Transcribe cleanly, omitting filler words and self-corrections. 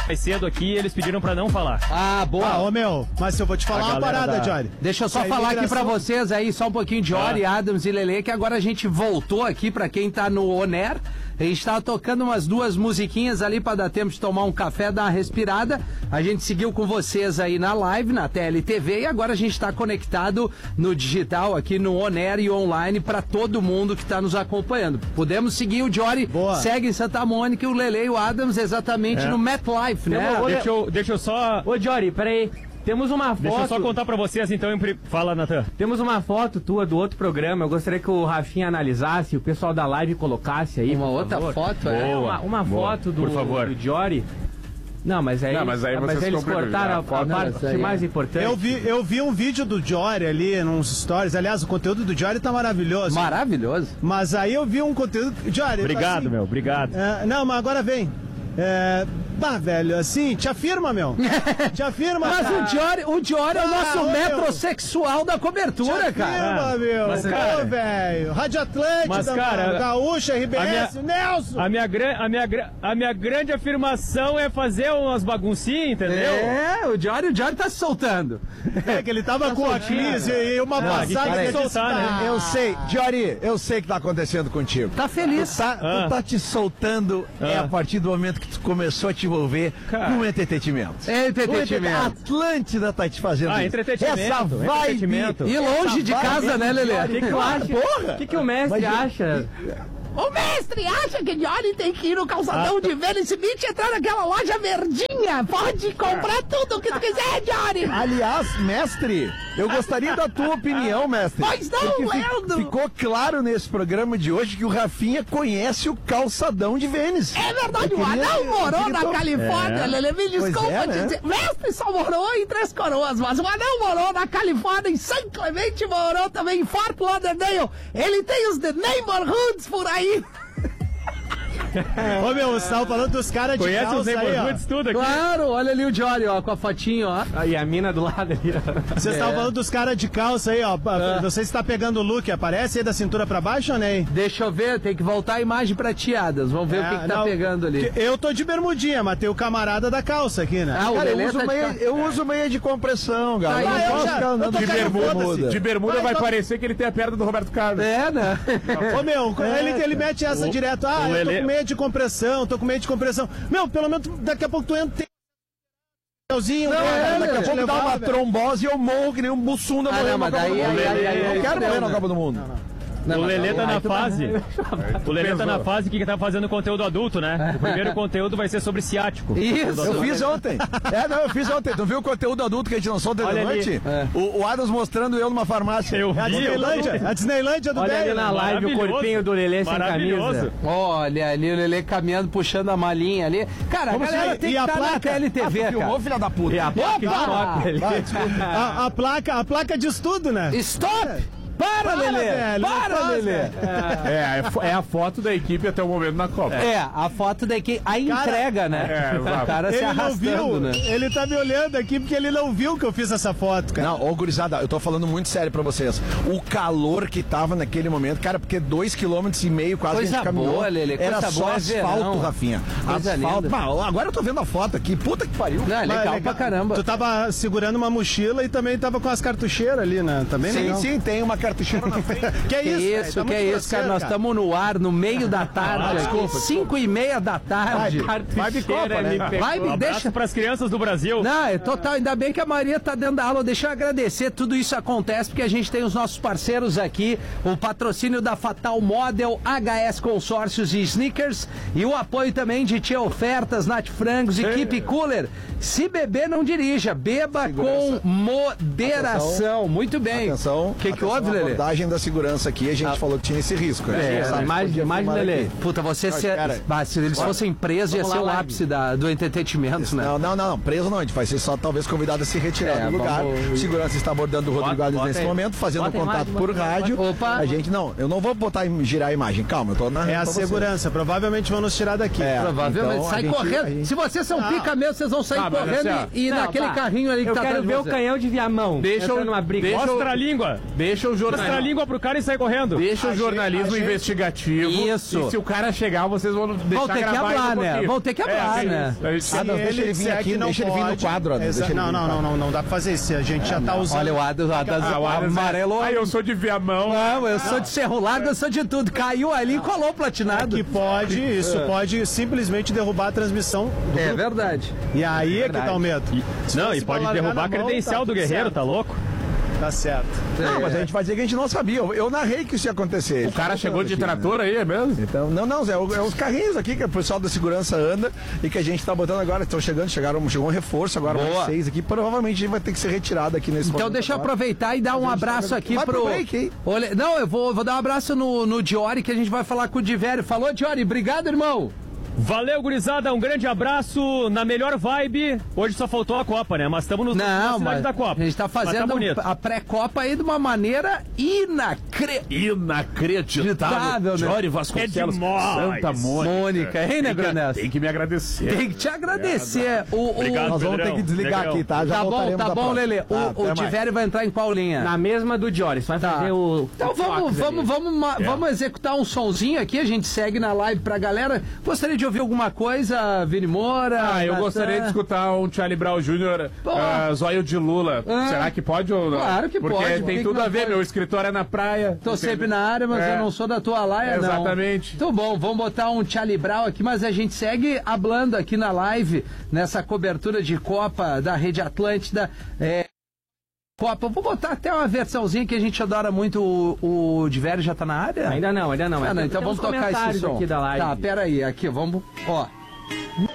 mais cedo aqui, eles pediram pra não falar. Ah, boa. Ah, ô meu, mas eu vou te falar uma parada, Jory. Deixa eu só falar aqui pra vocês aí, só um pouquinho de Jory, Adams e Lelê, que agora a gente voltou aqui pra quem tá no On-Air. A gente tava tocando umas 2 musiquinhas ali pra dar tempo de tomar um café, dar uma respirada. A gente seguiu com vocês aí na live, na TLTV, e agora a gente tá conectado no digital aqui no On-Air e online pra todo mundo que tá nos acompanhando. Podemos seguir o Jory, segue em Santa Mônica, e o Lelê e o Adams exatamente no MetLife, né? Deixa eu só... Ô, Jory, peraí. Temos uma foto... Deixa eu só contar pra vocês, então. Fala, Natan. Temos uma foto tua do outro programa. Eu gostaria que o Rafinha analisasse, o pessoal da live colocasse aí. Uma outra foto, Uma foto do Jory. Não, mas aí, eles cortaram a parte mais importante. Eu vi um vídeo do Jory ali, nos stories. Aliás, o conteúdo do Jory tá maravilhoso. Maravilhoso. Mas aí eu vi um conteúdo... Jory, obrigado, assim, meu, obrigado. Não, mas agora vem. Velho, assim, te afirma, meu. Te afirma, mas cara. o Jory é o nosso metrosexual da cobertura, te afirma, cara. Meu. Mas, cara, velho. Rádio Atlântida, cara, Gaúcha, RBS, Nelson. A minha grande afirmação é fazer umas baguncinhas, entendeu? O Jory tá se soltando. Que ele tava com a crise e uma passada que soltar, né? Eu sei, Jory, eu sei o que tá acontecendo contigo. Tá feliz. Tu tá te soltando a partir do momento que tu começou a te envolver no entretenimento. Entretenimento. A Atlântida tá te fazendo isso. Entretenimento. Essa vibe. E longe de casa, né, Lelê? O que tu acha? Porra! O que o mestre acha? O mestre acha que Jory tem que ir no calçadão de Venice Beach e entrar naquela loja verdinha. Pode comprar tudo o que tu quiser, Jory. Aliás, mestre, eu gostaria da tua opinião, mestre. Pois não, Leandro. Ficou claro nesse programa de hoje que o Rafinha conhece o calçadão de Venice. É verdade, o Adão morou na Califórnia, Lelê. Me desculpa dizer. Mestre só morou em Três Coroas, mas o Adão morou na Califórnia, em San Clemente, morou também em Fort Lauderdale. Ele tem os The Neighborhoods por aí. Ô meu, você tava falando dos caras de calça aí, ó. Conhece os neighborhoods tudo aqui? Claro, olha ali o Jory, ó, com a fotinho, ó. Aí a mina do lado ali, ó. Vocês estavam falando dos caras de calça aí, ó. Não sei se tá pegando o look, aparece aí da cintura pra baixo ou nem? Deixa eu ver, tem que voltar a imagem prateadas. Vamos ver o que tá pegando ali. Eu tô de bermudinha, mas tem o camarada da calça aqui, né? Cara, eu uso meia de compressão, galera. Eu não posso ficar andando de bermuda. De bermuda vai parecer que ele tem a perna do Roberto Carlos. É, né? Ô meu, ele mete essa direto. Eu tô com meia de compressão, Meu, pelo menos daqui a pouco tu entra. Daqui a pouco dá uma trombose e eu morro que nem um bussunda morrendo na Copa do Mundo. Eu não quero morrer na Copa do Mundo. O Lelê tá na fase. O Lelê tá na fase que tá fazendo conteúdo adulto, né? O primeiro conteúdo vai ser sobre ciático. Isso, eu fiz ontem. Eu fiz ontem. Tu viu o conteúdo adulto que a gente lançou ontem de noite? O Adams mostrando eu numa farmácia. Eu vi. A Disneylândia do Olha velho. ali na live o corpinho do Lelê sem camisa. Olha ali o Lelê caminhando, puxando a malinha ali. Cara, a galera tem que estar na TLTV, cara. Filmou, filha da puta. E a placa A placa diz tudo, né? Stop! Para, Lelê! Para, Lelê! É a foto da equipe até o momento na Copa. A foto da equipe, a entrega, né? O cara se arrastando, né? Ele tá me olhando aqui porque ele não viu que eu fiz essa foto, cara. Não, gurizada, eu tô falando muito sério pra vocês. O calor que tava naquele momento, cara, porque 2,5 km quase coisa a gente caminhou. Boa, Lelê, era só boa, asfalto, Rafinha. Coisa asfalto. Agora eu tô vendo a foto aqui. Puta que pariu. Não, legal pra caramba. Tu tava segurando uma mochila e também tava com as cartucheiras ali, né? Também sim, tem uma cartucheira na frente. Que é isso, cara? Nós estamos no ar, no meio da tarde, aqui, 5:30 da tarde. Vai de Copa, né? Deixa pras crianças do Brasil. Não, é total, ainda bem que a Maria tá dentro da aula. Deixa eu agradecer, tudo isso acontece porque a gente tem os nossos parceiros aqui, o patrocínio da Fatal Model, HS Consórcios e Sneakers, e o apoio também de Tia Ofertas, Nat Frangos e Keep Cooler. Se beber, não dirija, beba com moderação. Muito bem. Atenção, o que houve, Lelê? A abordagem da segurança aqui, a gente falou que tinha esse risco. Imagem, Lelê. Puta, se eles fossem presos, ia ser o ápice do entretenimento, né? Não, preso não, a gente vai ser só talvez convidado a se retirar do lugar. O segurança está abordando o Rodrigo Alves nesse momento, fazendo contato por rádio. Opa. A gente, eu não vou girar a imagem, calma, eu tô narrando. É a segurança, provavelmente vão nos tirar daqui. Provavelmente, então, sai correndo. Se vocês são pica mesmo, vocês vão sair correndo e naquele carrinho ali que tá atrás. Eu quero ver o canhão de Viamão. Mostra a língua. Deixa o jornalista. Mostra a língua pro cara e sai correndo. Deixa o jornalismo investigativo. Isso. E se o cara chegar, vocês vão deixar Vão ter que hablar, né? Vão ter que hablar, né? Deixa ele vir aqui, deixa ele vir no quadro. Não dá pra fazer isso. A gente já tá usando. Olha, o Adams amarelo. Ah, eu sou de Viamão. Não, eu sou de Cerro Largo, eu sou de tudo. Caiu ali e colou o platinado. Que isso pode simplesmente derrubar a transmissão. É verdade. E aí é que tá o medo. Não, e pode derrubar a credencial do Guerreiro, tá louco? Tá certo. Não, mas a gente vai dizer que a gente não sabia. Eu narrei que isso ia acontecer. O cara chegou de trator aí, é mesmo? Então, não, Zé, é os carrinhos aqui que o pessoal da segurança anda e que a gente tá botando agora. Estão chegou um reforço agora, mais 6 aqui. Provavelmente a gente vai ter que ser retirado aqui nesse momento. Então deixa eu aproveitar e dar um abraço aqui pro... break, Olha, não, eu vou dar um abraço no Diori, que a gente vai falar com o Divério. Falou, Diori, obrigado, irmão. Valeu, gurizada, um grande abraço, na melhor vibe. Hoje só faltou a Copa, né? Mas estamos na cidade da Copa. A gente tá fazendo a pré-Copa aí de uma maneira inacreditável, né? Diori Vasconcelos, Santa Mônica. Hein, né, Granés? Tem que me agradecer. Tem que te agradecer. Obrigado, nós vamos ter que desligar aqui, tá? Já tá bom, Lelê. O Divério vai entrar em qual linha? Na mesma do Diori, você vai fazer o... Então vamos executar um sonzinho aqui, a gente segue na live pra galera. Gostaria de ouvir alguma coisa, Vini Moura? Eu gostaria de escutar um Charlie Brown Jr., Zóio de Lula. Será que pode ou não? Claro que pode. Porque tem tudo a ver, meu escritório é na praia. Tô sempre na área, mas eu não sou da tua laia, não. Exatamente. Então bom, vamos botar um Charlie Brown aqui, mas a gente segue hablando aqui na live, nessa cobertura de Copa da Rede Atlântida. Copa, vou botar até uma versãozinha que a gente adora muito. O Divério já tá na área? Ainda não. Então vamos tocar esse som. Aqui da live. Tá, pera aí, aqui, vamos. Ó.